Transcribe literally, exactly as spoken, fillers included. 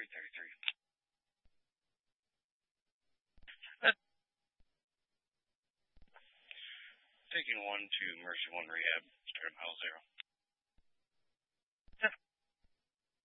three thirty-three. Taking one to Mercy One Rehab, start at mile zero.